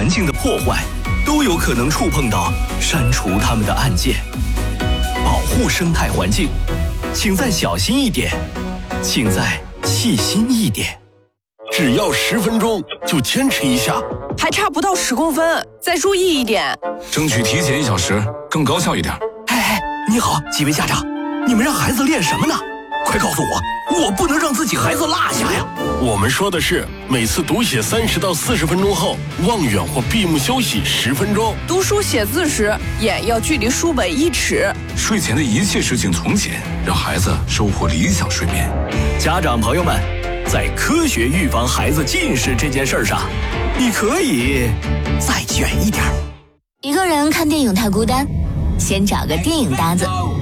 环境的破坏，都有可能触碰到删除它们的按键。保护生态环境，请再小心一点，请再细心一点。 只要10分钟，就坚持一下。 还差不到10公分，再注意一点。 争取提前1小时，更高效一点。 哎，你好，几位家长，你们让孩子练什么呢？快告诉我，我不能让自己孩子落下呀！ 我们说的是每次读写30到40分钟后，望远或闭目休息10分钟。 读书写字时，眼要距离书本1尺。 睡前的一切事情从简，让孩子收获理想睡眠。 家长朋友们，在科学预防孩子近视这件事上，你可以再卷一点。 一个人看电影太孤单，先找个电影搭子。